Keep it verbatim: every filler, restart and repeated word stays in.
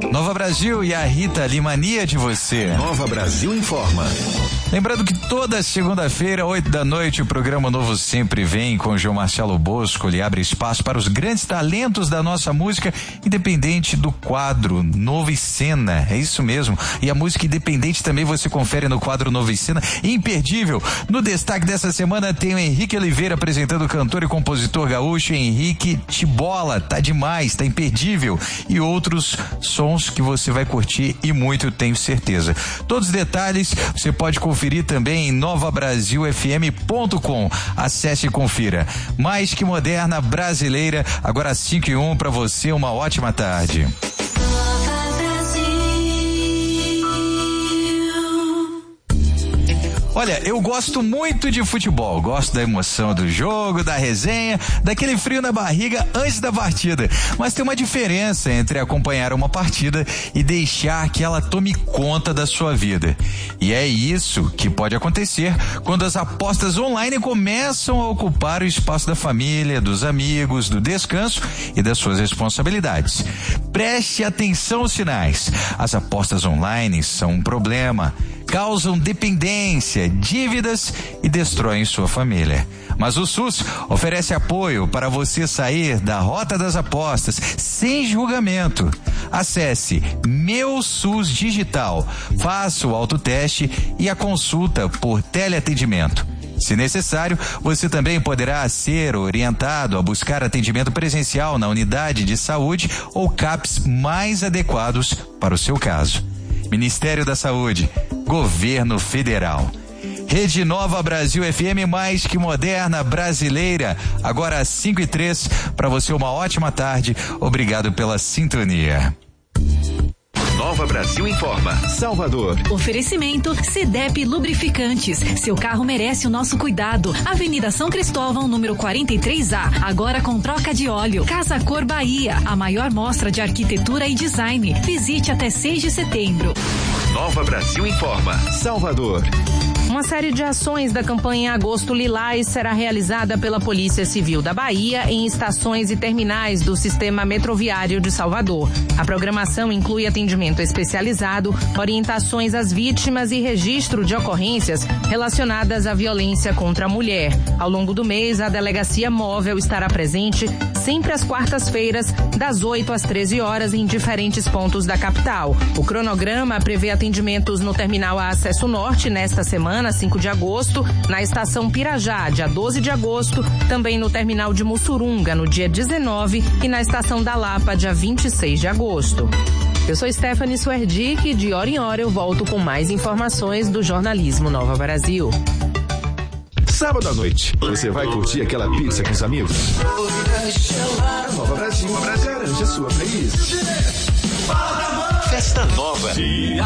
Nova Brasil e a Rita Lee, Mania de Você. Nova Brasil informa. Lembrando que toda segunda-feira, oito da noite, o programa Novo Sempre Vem com o João Marcelo Bosco. Ele abre espaço para os grandes talentos da nossa música, independente do quadro Novo e Cena. É isso mesmo. E a música independente também você confere no quadro Novo e Cena. Imperdível. No destaque dessa semana tem o Henrique Oliveira apresentando o cantor e compositor gaúcho Henrique Tibola. Tá demais, tá imperdível. E outros sons que você vai curtir e muito, tenho certeza. Todos os detalhes você pode conferir Conferir também em nova brasil f m ponto com. Acesse e confira. Mais que moderna brasileira, agora cinco e um para você, uma ótima tarde. Olha, eu gosto muito de futebol, gosto da emoção do jogo, da resenha, daquele frio na barriga antes da partida. Mas tem uma diferença entre acompanhar uma partida e deixar que ela tome conta da sua vida. E é isso que pode acontecer quando as apostas online começam a ocupar o espaço da família, dos amigos, do descanso e das suas responsabilidades. Preste atenção aos sinais. As apostas online são um problema. Causam dependência, dívidas e destroem sua família. Mas o SUS oferece apoio para você sair da rota das apostas sem julgamento. Acesse Meu SUS Digital, faça o autoteste e a consulta por teleatendimento. Se necessário, você também poderá ser orientado a buscar atendimento presencial na unidade de saúde ou C A Ps mais adequados para o seu caso. Ministério da Saúde, Governo Federal. Rede Nova Brasil F M, mais que moderna, brasileira. Agora às cinco e três, para você uma ótima tarde. Obrigado pela sintonia. Nova Brasil informa. Salvador. Oferecimento Cedep Lubrificantes. Seu carro merece o nosso cuidado. Avenida São Cristóvão, número quarenta e três A. Agora com troca de óleo. Casa Cor Bahia. A maior mostra de arquitetura e design. Visite até seis de setembro. Nova Brasil informa. Salvador. Uma série de ações da campanha Agosto Lilás será realizada pela Polícia Civil da Bahia em estações e terminais do sistema metroviário de Salvador. A programação inclui atendimento especializado, orientações às vítimas e registro de ocorrências relacionadas à violência contra a mulher. Ao longo do mês, a Delegacia Móvel estará presente sempre às quartas-feiras, das oito às treze horas, em diferentes pontos da capital. O cronograma prevê atendimentos no terminal a Acesso Norte nesta semana, cinco de agosto, na estação Pirajá, dia doze de agosto, também no terminal de Mussurunga, no dia dezenove, e na estação da Lapa, dia vinte e seis de agosto. Eu sou Stephanie Suerdick e de hora em hora eu volto com mais informações do jornalismo Nova Brasil. Sábado à noite, você vai curtir aquela pizza com os amigos? Nova Brasil, Nova Brasil, garante a sua playlist. Festa Nova.